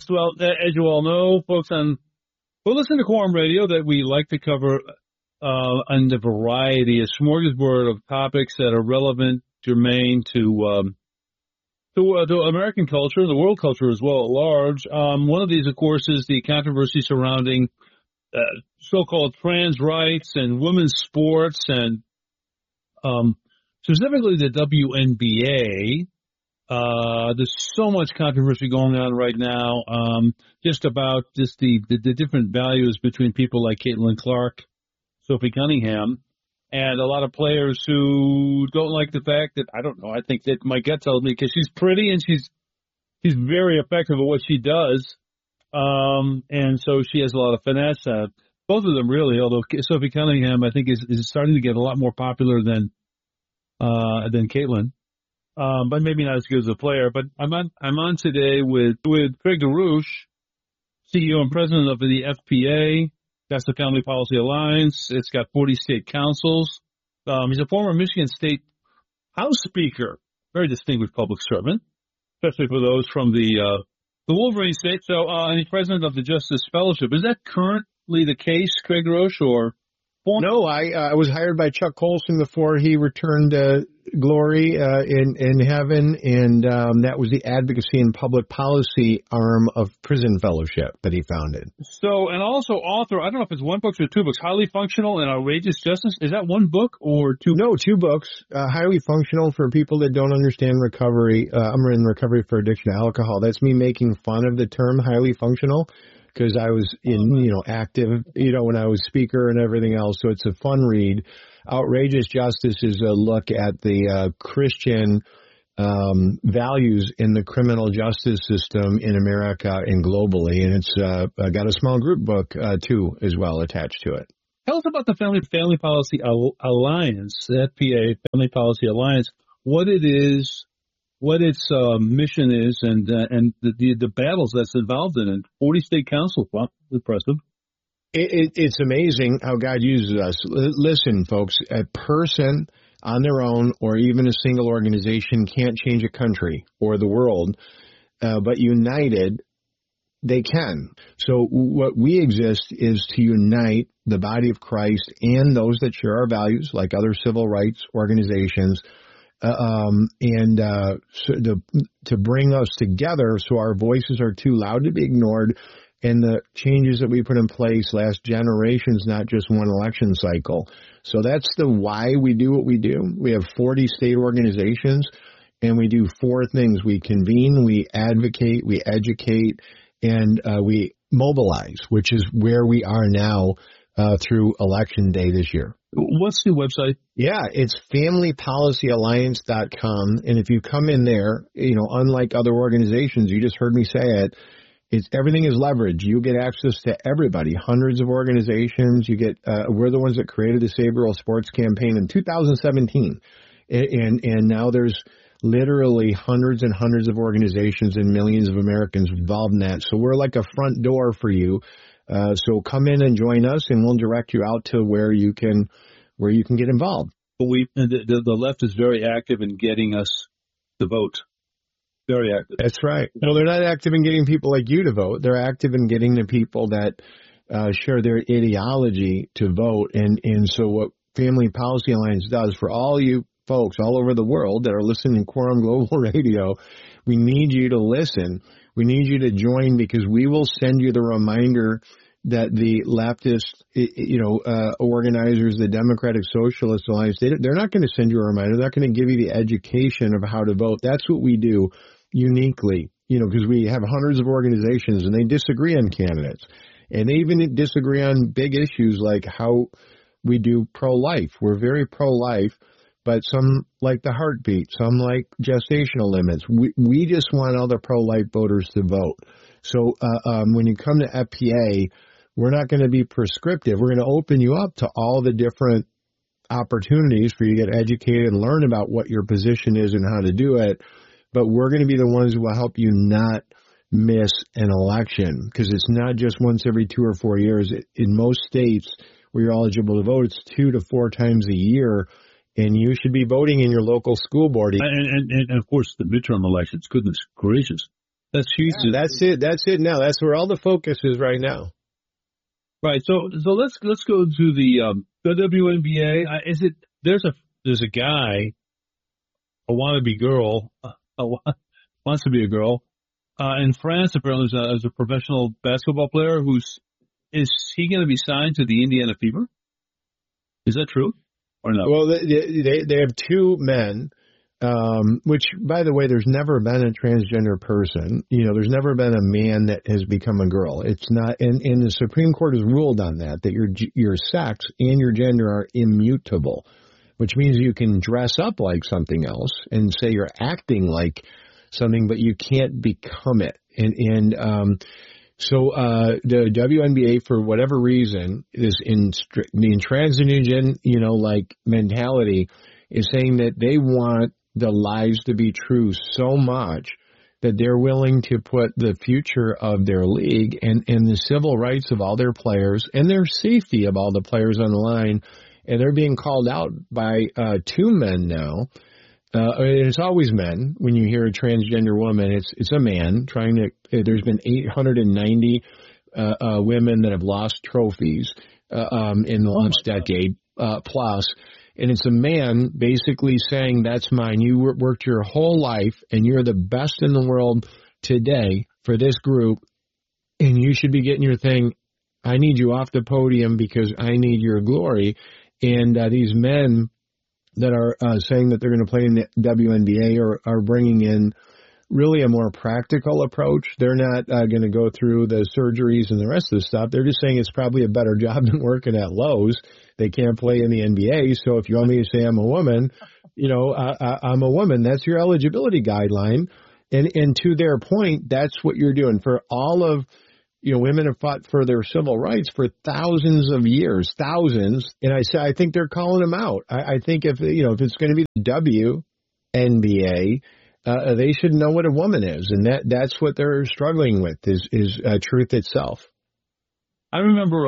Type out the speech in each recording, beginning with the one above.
well, as you all know, folks, we'll listen to Quorum Radio that we like to cover on the variety, a smorgasbord of topics that are relevant, germane to American culture, the world culture as well at large. One of these, of course, is the controversy surrounding so-called trans rights and women's sports, and specifically the WNBA. There's so much controversy going on right now, just about the different values between people like Caitlin Clark, Sophie Cunningham, and a lot of players who don't like the fact that, I don't know, I think that my gut tells me, because she's pretty and she's very effective at what she does, and so she has a lot of finesse. Both of them really, although Sophie Cunningham, I think, is starting to get a lot more popular than Caitlin. But maybe not as good as a player. But I'm on today with Craig DeRouche, CEO and president of the FPA. That's the Family Policy Alliance. It's got 40 state councils. He's a former Michigan State House Speaker, very distinguished public servant, especially for those from the Wolverine State. So, and he's president of the Justice Fellowship. Is that currently the case, Craig DeRouche, or? No, I was hired by Chuck Colson before he returned to glory in heaven, and that was the advocacy and public policy arm of Prison Fellowship that he founded. So, and also author, I don't know if it's one book or two books, Highly Functional and Outrageous Justice. Is that one book or two? No, two books. Highly Functional for people that don't understand recovery. I'm in recovery for addiction to alcohol. That's me making fun of the term highly functional, because I was active, when I was speaker and everything else. So it's a fun read. Outrageous Justice is a look at the Christian values in the criminal justice system in America and globally. And it's got a small group book, too, as well, attached to it. Tell us about the Family Policy Alliance, the FPA, Family Policy Alliance, what it is, what its mission is, and the battles that's involved in it. 40 state councils, wow, impressive. It's amazing how God uses us. Listen, folks, a person on their own or even a single organization can't change a country or the world, but united, they can. So what we exist is to unite the body of Christ and those that share our values, like other civil rights organizations, so to bring us together so our voices are too loud to be ignored, and the changes that we put in place last generations, not just one election cycle. So that's the why we do what we do. We have 40 state organizations, and we do four things. We convene, we advocate, we educate, and we mobilize, which is where we are now through Election Day this year. What's the website? Yeah, it's familypolicyalliance.com. And if you come in there, unlike other organizations, you just heard me say it, everything is leverage. You get access to everybody, hundreds of organizations. You get, we're the ones that created the Save Rural Sports campaign in 2017. And now there's literally hundreds and hundreds of organizations and millions of Americans involved in that. So we're like a front door for you. So come in and join us, and we'll direct you out to where you can get involved. The left is very active in getting us to vote. Very active. That's right. No, they're not active in getting people like you to vote. They're active in getting the people that share their ideology to vote. And so what Family Policy Alliance does for all you folks all over the world that are listening to Quorum Global Radio, we need you to listen. We need you to join, because we will send you the reminder that the leftist, organizers, the Democratic Socialist Alliance, they're not going to send you a reminder. They're not going to give you the education of how to vote. That's what we do uniquely, because we have hundreds of organizations and they disagree on candidates. And they even disagree on big issues like how we do pro-life. We're very pro-life, but some like the heartbeat, some like gestational limits. We just want all the pro-life voters to vote. So when you come to FPA, we're not going to be prescriptive. We're going to open you up to all the different opportunities for you to get educated and learn about what your position is and how to do it. But we're going to be the ones who will help you not miss an election, because it's not just once every 2 or 4 years. In most states where you're eligible to vote, it's 2 to 4 times a year. And you should be voting in your local school board. And of course, the midterm elections, goodness gracious. That's huge. Yeah, that's it now. That's where all the focus is right now. Right. So let's go to the WNBA. There's a guy, a wannabe girl, wants to be a girl, in France. Apparently, there's a professional basketball player is he going to be signed to the Indiana Fever? Is that true or no? Well, they have two men. Which, by the way, there's never been a transgender person. There's never been a man that has become a girl. It's not, and the Supreme Court has ruled on that your sex and your gender are immutable, which means you can dress up like something else and say you're acting like something, but you can't become it. So the WNBA, for whatever reason, is in intransigent, like mentality, is saying that they want the lies to be true so much that they're willing to put the future of their league and the civil rights of all their players and their safety of all the players on the line. And they're being called out by two men now. It's always men. When you hear a transgender woman, it's a man trying to. There's been 890 women that have lost trophies in the last decade plus. And it's a man basically saying, that's mine. You worked your whole life and you're the best in the world today for this group. And you should be getting your thing. I need you off the podium because I need your glory. And these men that are saying that they're going to play in the WNBA are bringing in really a more practical approach. They're not going to go through the surgeries and the rest of the stuff. They're just saying it's probably a better job than working at Lowe's. They can't play in the NBA. So if you want me to say I'm a woman, I'm a woman. That's your eligibility guideline. And to their point, that's what you're doing. For all of, women have fought for their civil rights for thousands of years, thousands. And I think they're calling them out. I think if it's going to be the WNBA, they should know what a woman is, and that's what they're struggling with is truth itself. I remember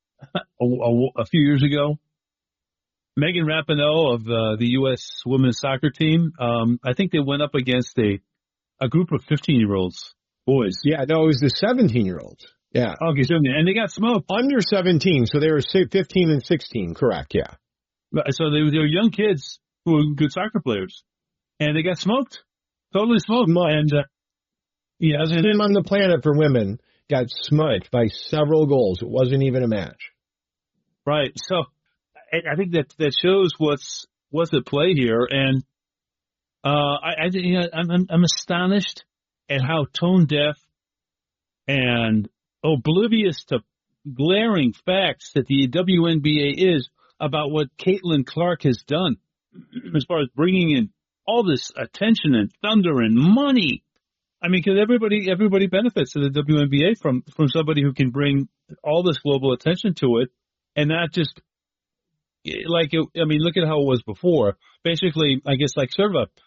a few years ago, Megan Rapinoe of the U.S. women's soccer team. I think they went up against a group of 15-year-olds boys. Yeah, no, it was the 17-year-olds. Yeah. Okay, 17, and they got smoked. Under 17, so they were 15 and 16. Correct. Yeah. So they were young kids who were good soccer players, and they got smoked. Totally smoked. And as a team on the planet for women got smudged by several goals. It wasn't even a match. Right. So I think that shows what's at play here, and I'm astonished at how tone deaf and oblivious to glaring facts that the WNBA is about what Caitlin Clark has done as far as bringing in all this attention and thunder and money. I mean, because everybody benefits to the WNBA from somebody who can bring all this global attention to it, and not just look at how it was before. Basically, I guess like sort of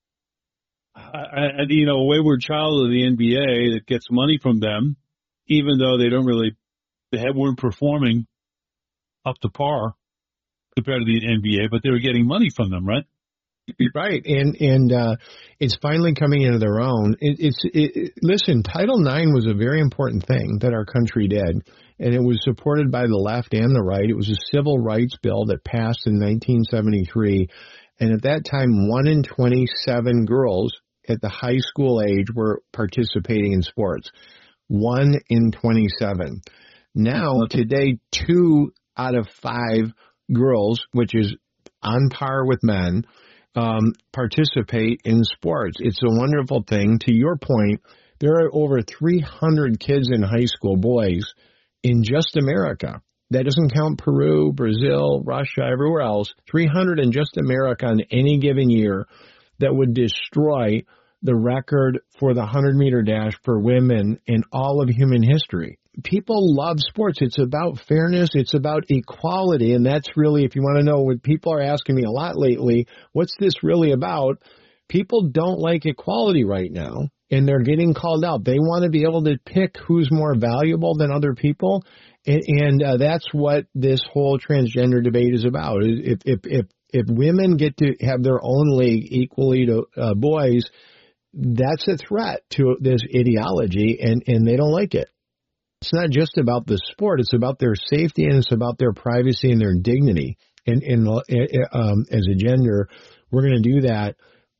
a wayward child of the NBA that gets money from them, even though weren't performing up to par compared to the NBA, but they were getting money from them, right? Right, and it's finally coming into their own. Listen, Title IX was a very important thing that our country did, and it was supported by the left and the right. It was a civil rights bill that passed in 1973, and at that time, 1 in 27 girls at the high school age were participating in sports. 1 in 27. Now, today, 2 out of 5 girls, which is on par with men, participate in sports. It's a wonderful thing. To your point, there are over 300 kids in high school, boys, in just America. That doesn't count Peru, Brazil, Russia, everywhere else. 300 in just America on any given year that would destroy the record for the 100-meter dash for women in all of human history. People love sports. It's about fairness. It's about equality. And that's really, if you want to know what people are asking me a lot lately, what's this really about? People don't like equality right now, and they're getting called out. They want to be able to pick who's more valuable than other people. And that's what this whole transgender debate is about. If women get to have their own league equally to boys, that's a threat to this ideology, and they don't like it. It's not just about the sport; it's about their safety and it's about their privacy and their dignity. And as a gender, we're going to do that.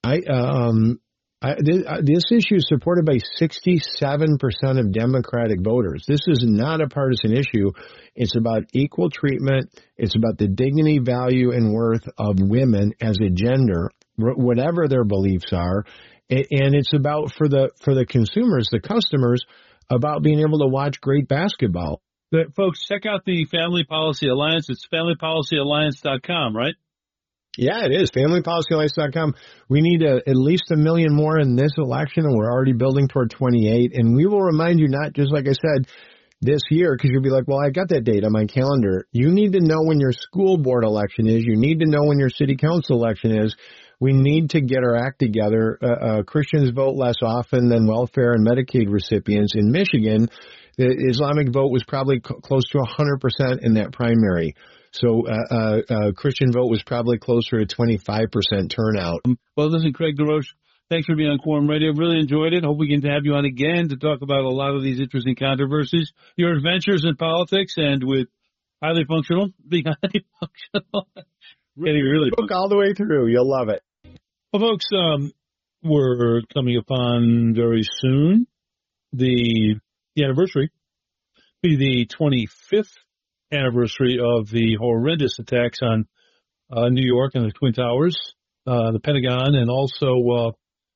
This issue is supported by 67% of Democratic voters. This is not a partisan issue. It's about equal treatment. It's about the dignity, value, and worth of women as a gender, whatever their beliefs are. And it's about for the consumers, the customers, about being able to watch great basketball. But folks, check out the Family Policy Alliance. It's familypolicyalliance.com, right? Yeah, it is. FamilyPolicyAlliance.com. We need at least 1 million more in this election, and we're already building toward 28. And we will remind you, not just like I said, this year, because you'll be like, well, I got that date on my calendar. You need to know when your school board election is. You need to know when your city council election is. We need to get our act together. Christians vote less often than welfare and Medicaid recipients. In Michigan, the Islamic vote was probably close to 100% in that primary. So Christian vote was probably closer to 25% turnout. Well, listen, Craig DeRoche, thanks for being on Quorum Radio. Really enjoyed it. Hope we can have you on again to talk about a lot of these interesting controversies, your adventures in politics, and with being highly functional. really book all the way through. You'll love it. Well, folks, we're coming upon very soon the anniversary, be the 25th anniversary of the horrendous attacks on New York and the Twin Towers, the Pentagon, and also,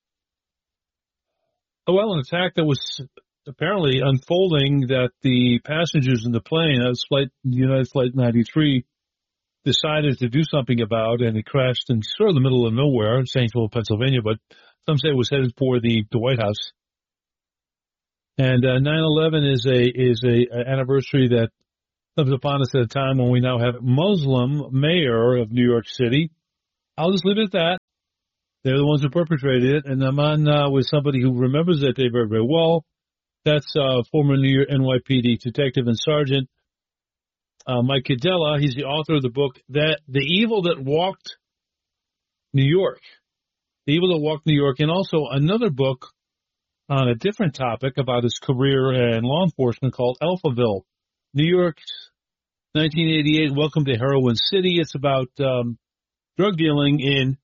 an attack that was apparently unfolding that the passengers in the plane, United Flight 93, decided to do something about, and it crashed in sort of the middle of nowhere in Saintville, Pennsylvania, but some say it was headed for the White House. And 9/11 is a anniversary that comes upon us at a time when we now have a Muslim mayor of New York City. I'll just leave it at that. They're the ones who perpetrated it, and I'm on with somebody who remembers that day very, very well. That's former New York NYPD detective and sergeant Mike Cadella. He's the author of the book that The Evil That Walked New York. The Evil That Walked New York, and also another book on a different topic about his career in law enforcement called Alphaville, New York's 1988 Welcome to Heroin City. It's about drug dealing in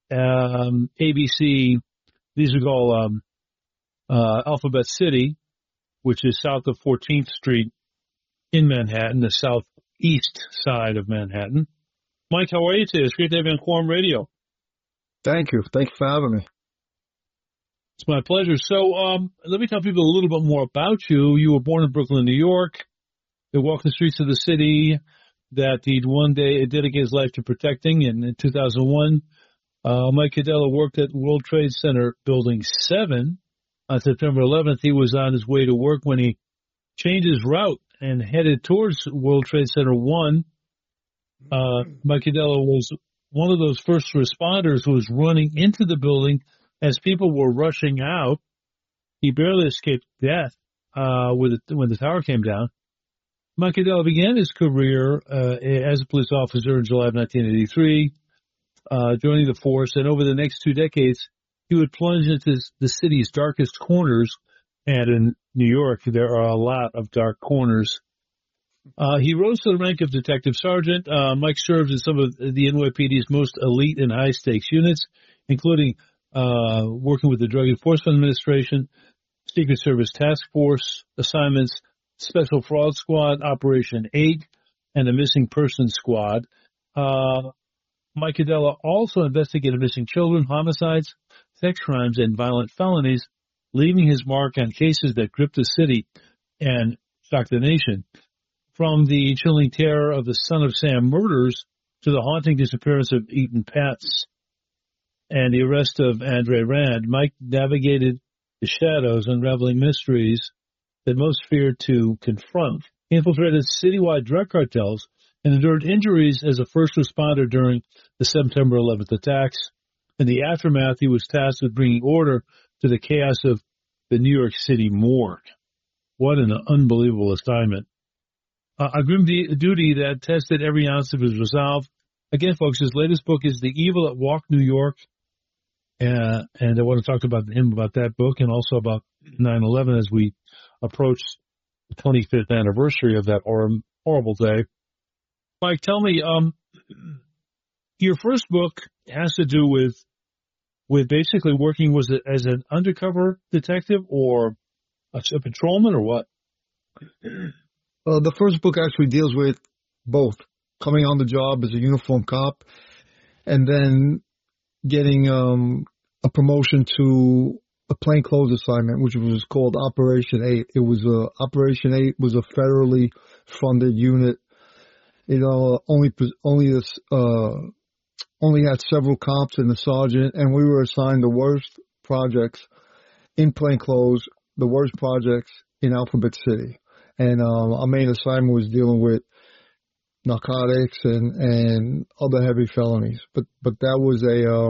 ABC. These are called Alphabet City, which is south of 14th Street in Manhattan, the southeast side of Manhattan. Mike, how are you today? It's great to have you on Quorum Radio. Thank you. Thanks for having me. It's my pleasure. So let me tell people a little bit more about you. You were born in Brooklyn, New York. You walked the streets of the city that he'd one day dedicate his life to protecting. And in 2001, Mike Cadella worked at World Trade Center Building 7. On September 11th, he was on his way to work when he changed his route and headed towards World Trade Center 1. Mike Cadella was one of those first responders who was running into the building as people were rushing out. He barely escaped death when the tower came down. Mike Cadella began his career as a police officer in July of 1983, joining the force, and over the next 2 decades, he would plunge into the city's darkest corners. And in New York, there are a lot of dark corners. He rose to the rank of detective sergeant. Mike served in some of the NYPD's most elite and high-stakes units, including working with the Drug Enforcement Administration, Secret Service Task Force assignments, Special Fraud Squad, Operation 8, and the Missing Persons Squad. Mike Cadella also investigated missing children, homicides, sex crimes, and violent felonies, leaving his mark on cases that gripped the city and shocked the nation. From the chilling terror of the Son of Sam murders to the haunting disappearance of Eaton Patz and the arrest of Andre Rand, Mike navigated the shadows, unraveling mysteries that most feared to confront. He infiltrated citywide drug cartels and endured injuries as a first responder during the September 11th attacks. In the aftermath, he was tasked with bringing order to the chaos of the New York City morgue. What an unbelievable assignment. A grim duty that tested every ounce of his resolve. Again, folks, his latest book is The Evil That Walked New York, and I want to talk about him about that book and also about 9/11 as we approach the 25th anniversary of that horrible day. Mike, tell me, your first book has to do with basically working, was it as an undercover detective or a patrolman or what? The first book actually deals with both coming on the job as a uniformed cop and then getting a promotion to a plainclothes assignment, which was called Operation 8. It was Operation 8 was a federally funded unit. It only had several cops and a sergeant, and we were assigned the worst projects in plainclothes, the worst projects in Alphabet City. And our main assignment was dealing with narcotics and other heavy felonies. But that was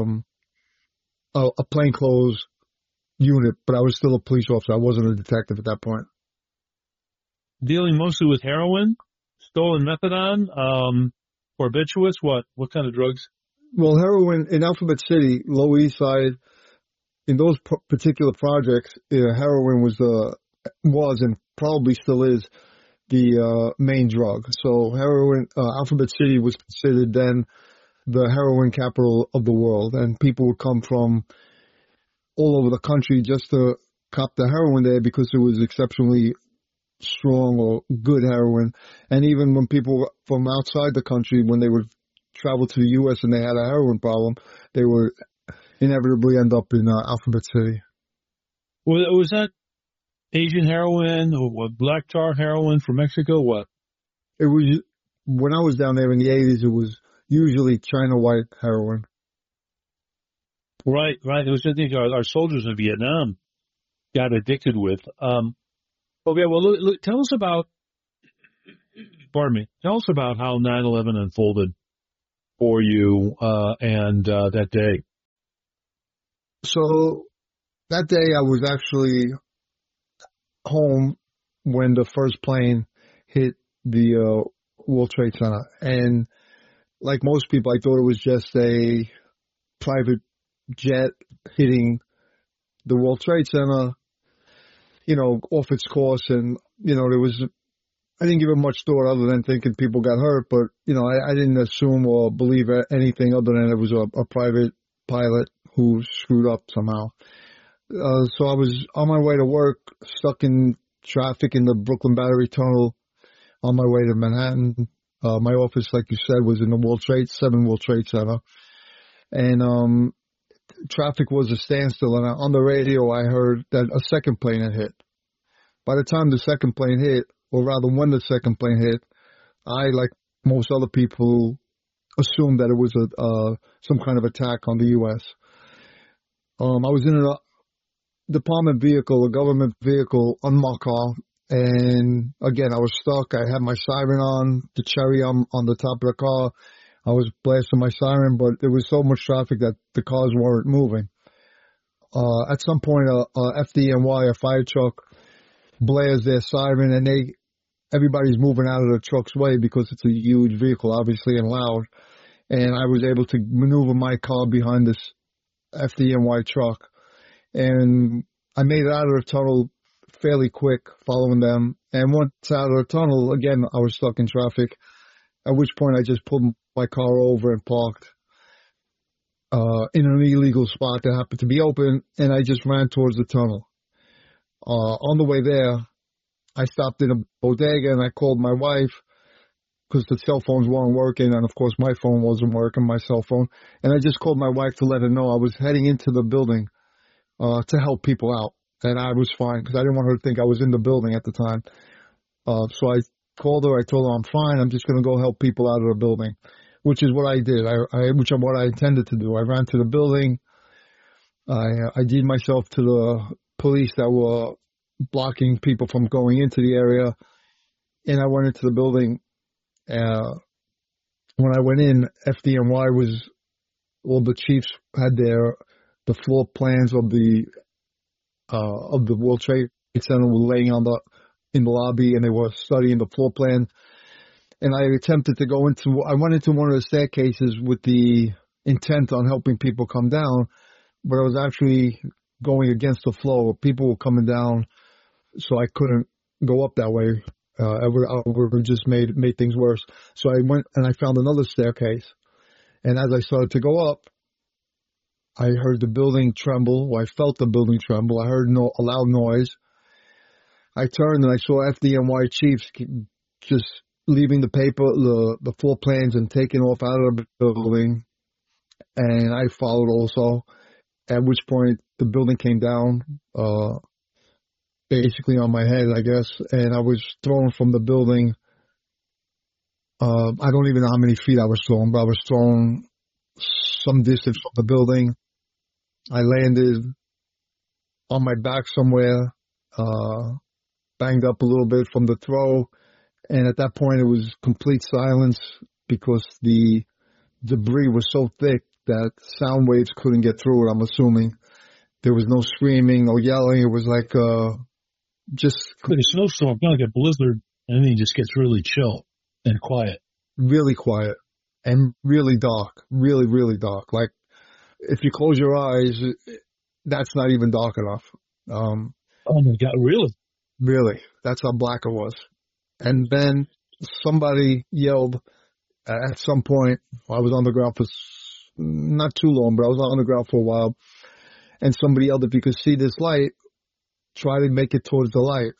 a plainclothes unit, but I was still a police officer. I wasn't a detective at that point. Dealing mostly with heroin, stolen methadone, barbiturates, what kind of drugs? Well, heroin in Alphabet City, Lower East Side, in those particular projects, heroin was and probably still is the main drug. So heroin, Alphabet City was considered then the heroin capital of the world, and people would come from all over the country just to cop the heroin there because it was exceptionally strong or good heroin. And even when people from outside the country, when they would travel to the U.S. and they had a heroin problem, they would inevitably end up in Alphabet City. Was that Asian heroin or what, black tar heroin from Mexico? What? It was, when I was down there in the 80s, it was usually China white heroin. Right. It was something our soldiers in Vietnam got addicted with. Okay, well, look, tell us about how 9/11 unfolded for you and that day. So that day I was actually home when the first plane hit the World Trade Center. And like most people, I thought it was just a private jet hitting the World Trade Center, off its course. And, I didn't give it much thought other than thinking people got hurt. But, I didn't assume or believe anything other than it was a private pilot who screwed up somehow. So I was on my way to work, stuck in traffic in the Brooklyn Battery Tunnel on my way to Manhattan. My office, like you said, was in the 7 World Trade Center. And traffic was a standstill. And on the radio, I heard that a second plane had hit. By the time the second plane hit, or rather when the second plane hit, I, like most other people, assumed that it was some kind of attack on the U.S. I was in a department vehicle, a government vehicle, unmarked car, and again, I was stuck. I had my siren on, the cherry on the top of the car. I was blasting my siren, but there was so much traffic that the cars weren't moving. At some point, a FDNY, a fire truck, blares their siren, and everybody's moving out of the truck's way because it's a huge vehicle, obviously, and loud. And I was able to maneuver my car behind this FDNY truck. And I made it out of the tunnel fairly quick following them. And once out of the tunnel, again, I was stuck in traffic, at which point I just pulled my car over and parked in an illegal spot that happened to be open, and I just ran towards the tunnel. On the way there, I stopped in a bodega and I called my wife because the cell phones weren't working, and of course my phone wasn't working, my cell phone. And I just called my wife to let her know I was heading into the building to help people out, and I was fine because I didn't want her to think I was in the building at the time. So I called her. I told her I'm fine. I'm just going to go help people out of the building, which is what I did. Which is what I intended to do. I ran to the building. I did myself to the police that were blocking people from going into the area, and I went into the building. When I went in, FDNY was, all the chiefs had the floor plans of the World Trade Center were laying in the lobby, and they were studying the floor plan. And I attempted to I went into one of the staircases with the intent on helping people come down, but I was actually going against the flow. People were coming down, so I couldn't go up that way. I would have just made things worse. So I went and I found another staircase. And as I started to go up, I heard the building tremble. Well, I felt the building tremble. I heard a loud noise. I turned and I saw FDNY chiefs just leaving the paper, the floor plans, and taking off out of the building. And I followed also, at which point the building came down, basically on my head, I guess. And I was thrown from the building. I don't even know how many feet I was thrown, but I was thrown some distance from the building. I landed on my back somewhere, banged up a little bit from the throw. And at that point, it was complete silence because the debris was so thick that sound waves couldn't get through it, I'm assuming. There was no screaming, no yelling. It was like just... Like a snowstorm, kind of like a blizzard, and then it just gets really chill and quiet. Really quiet and really dark. Really, really dark. Like, if you close your eyes, that's not even dark enough. Oh my God, really? Really. That's how black it was. And then somebody yelled at some point. I was on the ground for not too long, but I was on the ground for a while. And somebody yelled, if you could see this light, try to make it towards the light.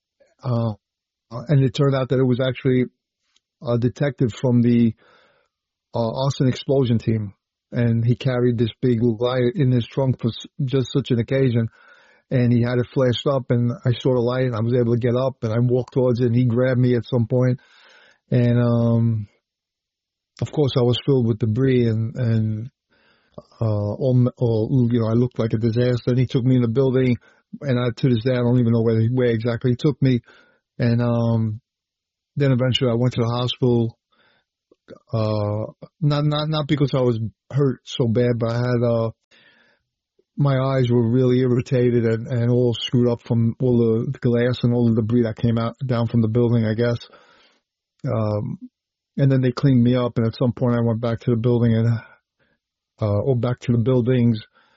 And it turned out that it was actually a detective from the Austin explosion team. And he carried this big light in his trunk for just such an occasion. And he had it flashed up, and I saw the light, and I was able to get up, and I walked towards it, and he grabbed me at some point. And, of course, I was filled with debris, and I looked like a disaster. And he took me in the building, and to this day, I don't even know where exactly he took me. And then eventually I went to the hospital, not because I was hurt so bad, but I had my eyes were really irritated and all screwed up from all the glass and all the debris that came down from the building, I guess. And then they cleaned me up, and at some point I went back to the building or back to the buildings,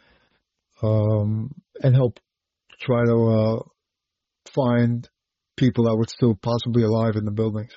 and helped try to find people that were still possibly alive in the buildings.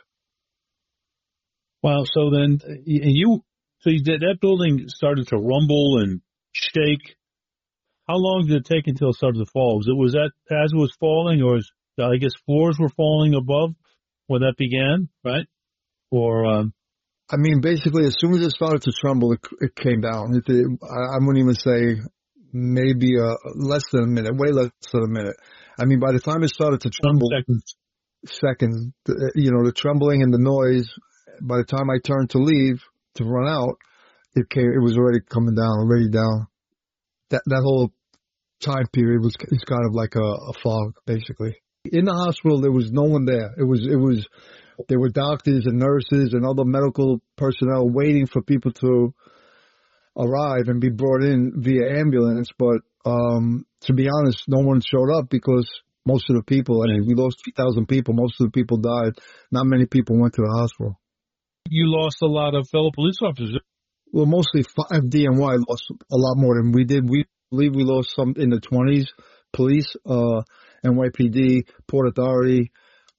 Wow. So then that building started to rumble and shake. How long did it take until it started to fall? Was that as it was falling, or I guess floors were falling above when that began, right? Or I mean, basically, as soon as it started to tremble, it came down. I wouldn't even say maybe less than a minute, way less than a minute. I mean, by the time it started to tremble, seconds, the trembling and the noise. By the time I turned to leave to run out, it was already coming down, already down. That whole time period is kind of like a fog, basically. In the hospital, there was no one there. There were doctors and nurses and other medical personnel waiting for people to arrive and be brought in via ambulance. But to be honest, no one showed up because most of the people, we lost 3,000 people. Most of the people died. Not many people went to the hospital. You lost a lot of fellow police officers. Well, mostly FDNY lost a lot more than we did. We believe we lost some in the 20s. Police, NYPD, Port Authority,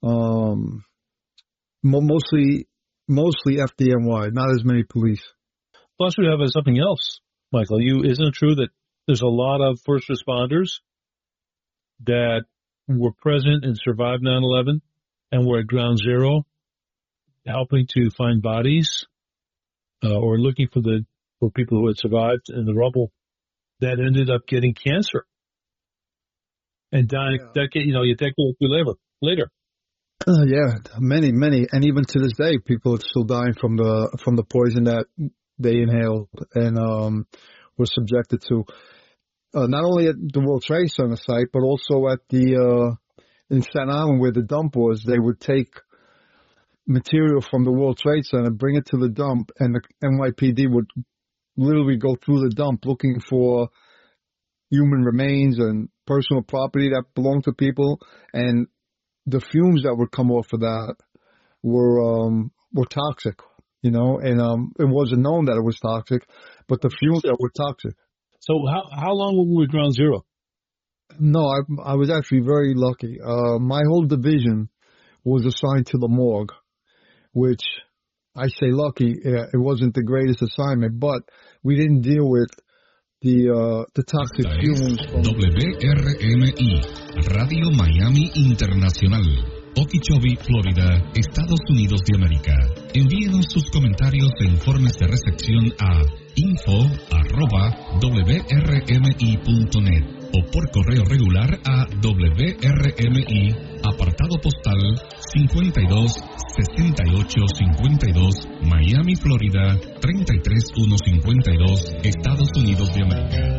mostly FDNY, not as many police. Plus, we have something else, Michael. Isn't it true that there's a lot of first responders that were present and survived 9/11 and were at ground zero, helping to find bodies or looking for people who had survived in the rubble that ended up getting cancer and dying a decade or two later. Yeah, many, and even to this day, people are still dying from the poison that they inhaled and were subjected to. Not only at the World Trade Center site, but also at in Staten Island where the dump was. They would take material from the World Trade Center, bring it to the dump, and the NYPD would literally go through the dump looking for human remains and personal property that belonged to people, and the fumes that would come off of that were toxic, and it wasn't known that it was toxic, but the fumes that were toxic. So how long were we with Ground Zero? No, I was actually very lucky. My whole division was assigned to the morgue, which I say lucky. It wasn't the greatest assignment, but we didn't deal with the toxic fumes from WRMI, Radio Miami Internacional, Okeechobee, Florida, Estados Unidos de América. Envíenos sus comentarios e informes de recepción a info@wrmi.net o por correo regular a WRMI, apartado postal 526852, Miami, Florida 33152, Estados Unidos de América.